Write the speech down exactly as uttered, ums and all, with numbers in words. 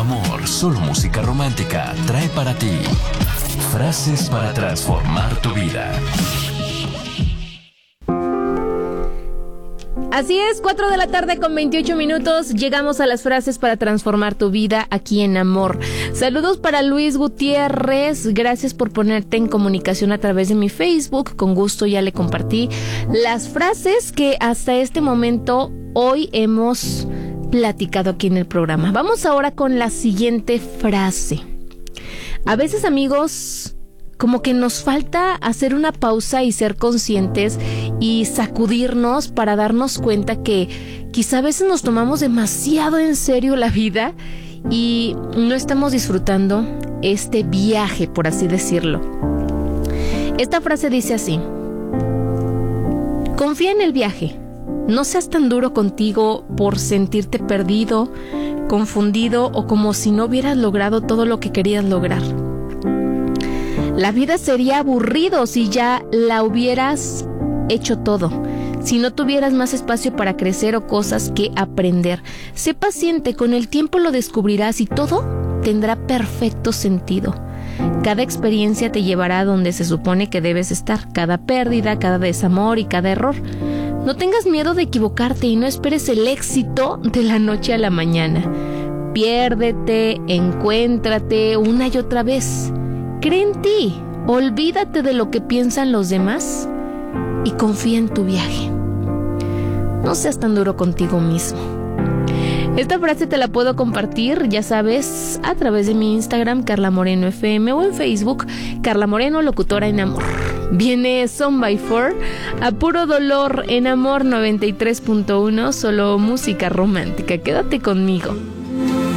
Amor, solo música romántica trae para ti frases para transformar tu vida. Así es, cuatro de la tarde con veintiocho minutos, llegamos a las frases para transformar tu vida aquí en Amor. Saludos para Luis Gutiérrez, gracias por ponerte en comunicación a través de mi Facebook, con gusto ya le compartí las frases que hasta este momento hoy hemos platicado aquí en el programa. Vamos ahora con la siguiente frase. A veces, amigos, como que nos falta hacer una pausa y ser conscientes y sacudirnos para darnos cuenta que quizá a veces nos tomamos demasiado en serio la vida y no estamos disfrutando este viaje, por así decirlo. Esta frase dice así: confía en el viaje, no seas tan duro contigo por sentirte perdido, confundido o como si no hubieras logrado todo lo que querías lograr. La vida sería aburrido si ya la hubieras hecho todo, si no tuvieras más espacio para crecer o cosas que aprender. Sé paciente, con el tiempo lo descubrirás y todo tendrá perfecto sentido. Cada experiencia te llevará a donde se supone que debes estar, cada pérdida, cada desamor y cada error. No tengas miedo de equivocarte y no esperes el éxito de la noche a la mañana. Piérdete, encuéntrate una y otra vez. Cree en ti, olvídate de lo que piensan los demás y confía en tu viaje. No seas tan duro contigo mismo. Esta frase te la puedo compartir, ya sabes, a través de mi Instagram, Carla Moreno F M, o en Facebook, Carla Moreno, locutora en amor. Viene Son by Four, a puro dolor en Amor noventa y tres punto uno, solo música romántica. Quédate conmigo.